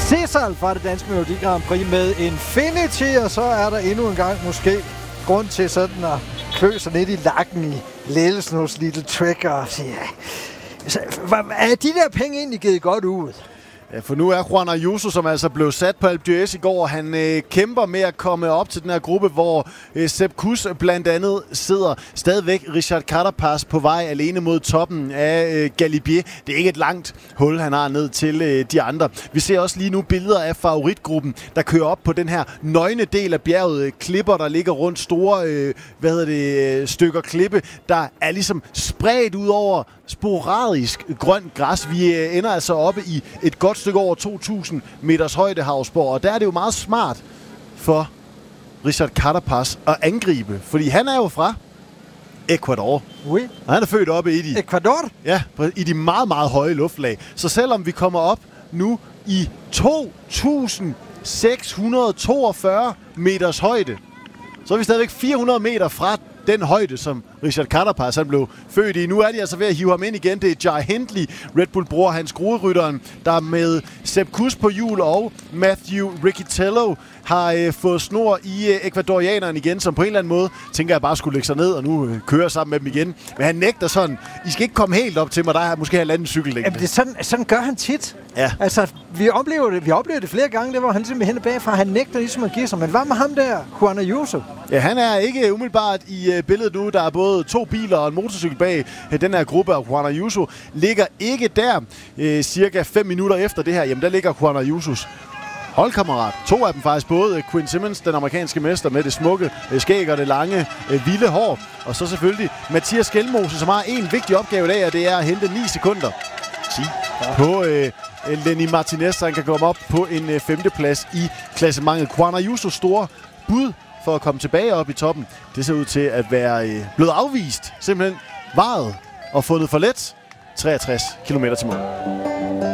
Cesar fra det danske Melodi Grand Prix med Infinity, og så er der endnu en gang måske grund til sådan at klø sig lidt i lakken i ledelsen hos Little Trick og sige, er de der penge egentlig givet godt ud? Ja, for nu er Juan Ayuso, som altså blev sat på Alpe d'Huez i går. Han kæmper med at komme op til den her gruppe, hvor Sepp Kuss blandt andet sidder. Stadigvæk Richard Carapaz på vej alene mod toppen af Galibier. Det er ikke et langt hul, han har ned til de andre. Vi ser også lige nu billeder af favoritgruppen, der kører op på den her nøgne del af bjerget. Klipper, der ligger rundt, store stykker klippe, der er ligesom spredt ud over sporadisk grønt græs. Vi ender altså oppe i et godt stykke over 2.000 meters højde, Hausborg, og der er det jo meget smart for Richard Carapaz at angribe, fordi han er jo fra Ecuador. Oui. Og han er født oppe i de... Ecuador? Ja, i de meget, meget høje luftlag. Så selvom vi kommer op nu i 2.642 meters højde, så er vi stadigvæk 400 meter fra den højde, som Richard Carapaz han blev født i. Nu er de altså ved at hive ham ind igen. Det er Jai Hindley, Red Bull-bror, hans skruerytteren, der med Sepp Kuss på hjul og Matthew Riccitello har fået snor i ekvadorianeren igen, som på en eller anden måde tænker jeg bare skulle lægge sig ned og nu køre sammen med dem igen. Men han nægter sådan, I skal ikke komme helt op til mig, der er måske halvanden cykellængde. Jamen, det er sådan gør han tit. Ja. Altså, vi oplever det flere gange, det hvor han simpelthen bagfra, han nægter ligesom at give sig. Men hvad med ham der, Juan Ayuso? Ja, han er ikke umiddelbart i billedet nu. Der er både 2 biler og en motorcykel bag den her gruppe, og Juan Ayuso ligger ikke der. Cirka 5 minutter efter det her, jamen der ligger Juan Ayusos holdkammerat. 2 af dem faktisk, både Quinn Simmons, den amerikanske mester med det smukke skæg og det lange, vilde hår. Og så selvfølgelig Mathias Skelmose, som har en vigtig opgave i dag, og det er at hente 9 sekunder på Lenny Martinez, så han kan komme op på en 5. plads i klassementet. Juan Ayusos store bud for at komme tilbage op i toppen, det ser ud til at være blevet afvist. Simpelthen varet og fundet for let. 63 km til mål.